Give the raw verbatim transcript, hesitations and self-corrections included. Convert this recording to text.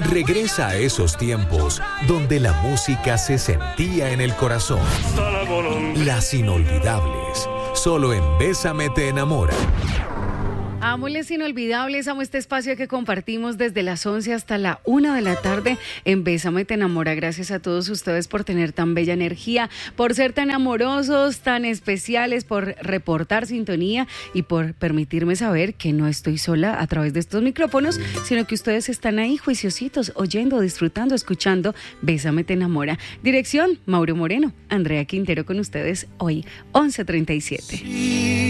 Regresa a esos tiempos donde la música se sentía en el corazón. Las inolvidables, solo en Bésame te enamora. Amo Les Inolvidables, amo este espacio que compartimos desde las once hasta la una de la tarde en Bésame te enamora. Gracias a todos ustedes por tener tan bella energía, por ser tan amorosos, tan especiales, por reportar sintonía y por permitirme saber que no estoy sola a través de estos micrófonos, sino que ustedes están ahí juiciositos, oyendo, disfrutando, escuchando Bésame te enamora. Dirección, Mauro Moreno, Andrea Quintero con ustedes hoy, once treinta y siete.